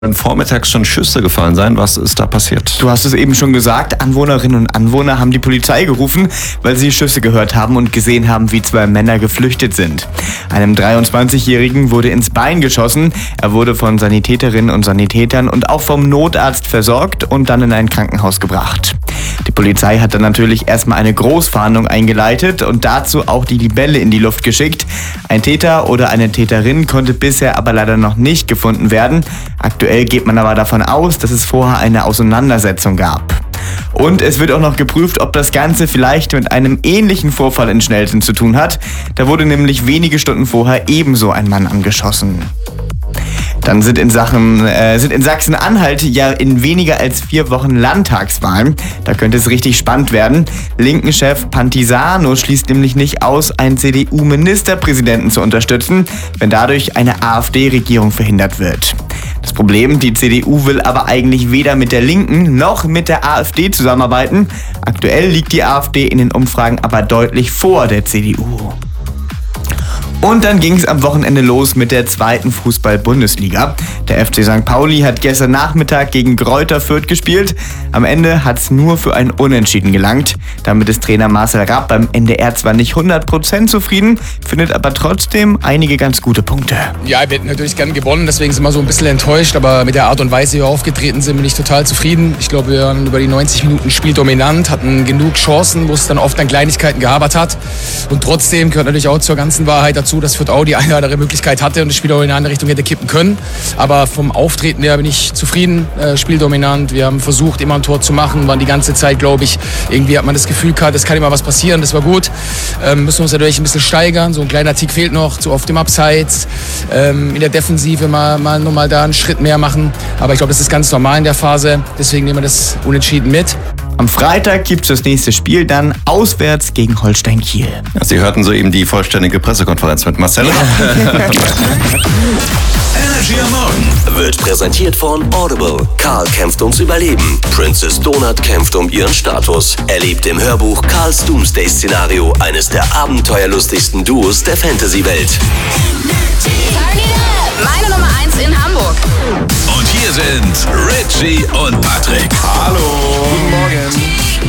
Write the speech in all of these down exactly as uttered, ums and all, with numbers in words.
Vormittags schon Schüsse gefallen sein. Was ist da passiert? Du hast es eben schon gesagt, Anwohnerinnen und Anwohner haben die Polizei gerufen, weil sie Schüsse gehört haben und gesehen haben, wie zwei Männer geflüchtet sind. Einem dreiundzwanzigjährigen wurde ins Bein geschossen. Er wurde von Sanitäterinnen und Sanitätern und auch vom Notarzt versorgt und dann in ein Krankenhaus gebracht. Die Polizei hat dann natürlich erstmal eine Großfahndung eingeleitet und dazu auch die Libelle in die Luft geschickt. Ein Täter oder eine Täterin konnte bisher aber leider noch nicht gefunden werden. Aktuell geht man aber davon aus, dass es vorher eine Auseinandersetzung gab. Und es wird auch noch geprüft, ob das Ganze vielleicht mit einem ähnlichen Vorfall in Schnelsen zu tun hat. Da wurde nämlich wenige Stunden vorher ebenso ein Mann angeschossen. Dann sind in, Sachen, äh, sind in Sachsen-Anhalt ja in weniger als vier Wochen Landtagswahlen. Da könnte es richtig spannend werden. Linken-Chef Pantisano schließt nämlich nicht aus, einen C D U-Ministerpräsidenten zu unterstützen, wenn dadurch eine AfD-Regierung verhindert wird. Das Problem, die C D U will aber eigentlich weder mit der Linken noch mit der AfD zusammenarbeiten. Aktuell liegt die AfD in den Umfragen aber deutlich vor der C D U. Und dann ging es am Wochenende los mit der zweiten Fußball-Bundesliga. Der F C Sankt Pauli hat gestern Nachmittag gegen Greuther Fürth gespielt. Am Ende hat es nur für ein Unentschieden gelangt. Damit ist Trainer Marcel Rapp beim N D R zwar nicht hundert Prozent zufrieden, findet aber trotzdem einige ganz gute Punkte. Ja, wir hätten natürlich gern gewonnen, deswegen sind wir so ein bisschen enttäuscht. Aber mit der Art und Weise, wie wir aufgetreten sind, bin ich total zufrieden. Ich glaube, wir waren über die neunzig Minuten spieldominant, hatten genug Chancen, wo es dann oft an Kleinigkeiten gehabert hat. Und trotzdem gehört natürlich auch zur ganzen Wahrheit dazu, dass Fürth auch die eine oder andere Möglichkeit hatte und das Spiel auch in eine andere Richtung hätte kippen können. Aber vom Auftreten her bin ich zufrieden, äh, spieldominant. Wir haben versucht, immer ein Tor zu machen, waren die ganze Zeit, glaube ich, irgendwie hat man das Gefühl gehabt, es kann immer was passieren, das war gut. Ähm, müssen wir uns natürlich ein bisschen steigern, so ein kleiner Tick fehlt noch, zu oft im Abseits, ähm, in der Defensive mal, mal nochmal da einen Schritt mehr machen. Aber ich glaube, das ist ganz normal in der Phase, deswegen nehmen wir das Unentschieden mit. Am Freitag gibt es das nächste Spiel dann auswärts gegen Holstein Kiel. Ja, Sie hörten soeben die vollständige Pressekonferenz mit Marcel Rapp. Energy am Morgen wird präsentiert von Audible. Karl kämpft ums Überleben. Princess Donut kämpft um ihren Status. Erlebt im Hörbuch Karls Doomsday-Szenario eines der abenteuerlustigsten Duos der Fantasy-Welt. Meine Nummer eins in Hamburg. Und hier sind Richie und Patrick. Hallo. Guten Morgen.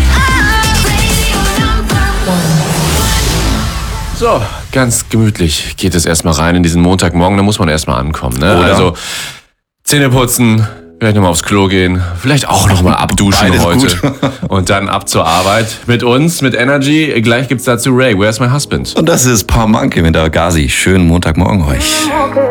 So, ganz gemütlich geht es erstmal rein in diesen Montagmorgen. Da muss man erstmal ankommen. Ne? Also Zähne putzen, vielleicht nochmal aufs Klo gehen, vielleicht auch nochmal abduschen Beides heute. gut. Und dann ab zur Arbeit mit uns, mit Energy. Gleich gibt's dazu Ray, Where's My Husband? Und das ist Paul Monkey mit der Gazi. Schönen Montagmorgen euch.